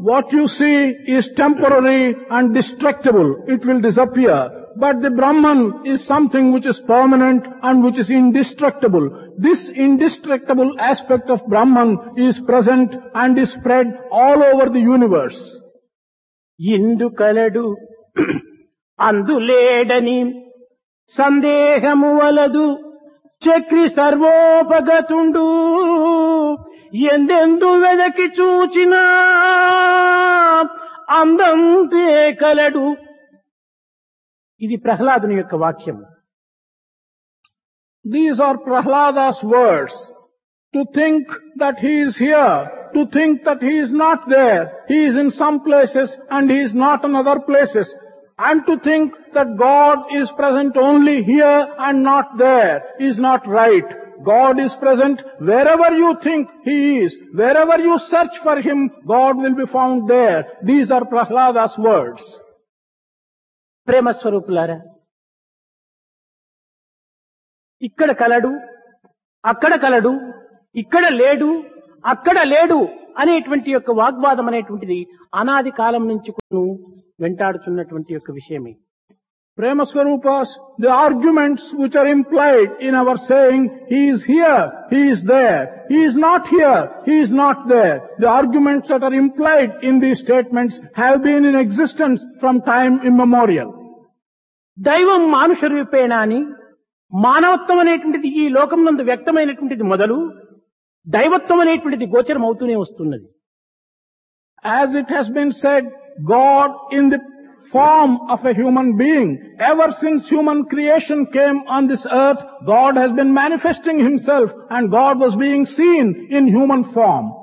What you see is temporary and destructible. It will disappear. But the Brahman is something which is permanent and which is indestructible. This indestructible aspect of Brahman is present and is spread all over the universe. ఇందు కలడు అందులేడని సందేహము వలదు చక్రి సర్వోపగతుండు ఎందెందు వెదకి చూచినా అందంతే కలడు. ఇది ప్రహ్లాదుని యొక్క వాక్యము. These are Prahlada's words. To think that he is here, to think that he is not there, he is in some places and he is not in other places, and to think that God is present only here and not there is not right. God is present wherever you think he is. Wherever you search for him, God will be found there. These are Prahlada's words. ప్రేమ స్వరూపులారా, ఇక్కడ కలడు, అక్కడ కలడు, ఇక్కడ లేడు, అక్కడ లేడు అనేటువంటి యొక్క వాగ్వాదం అనేటువంటిది అనాది కాలం నుంచి వెంటాడుతున్నటువంటి యొక్క విషయమే. Prema Swarupas, the arguments which are implied in our saying, he is here, he is there, he is not here, he is not there. The arguments that are implied in these statements have been in existence from time immemorial. దైవం మానుష రూపేణ అని మానవత్వం అనేటువంటిది ఈ లోకం నందు వ్యక్తమైనటువంటిది మొదలు దైవత్వం అనేటువంటిది గోచరం అవుతూనే వస్తున్నది. As it has been said, God in the form of a human being, ever since human creation came on this earth, God has been manifesting himself and God was being seen in human form.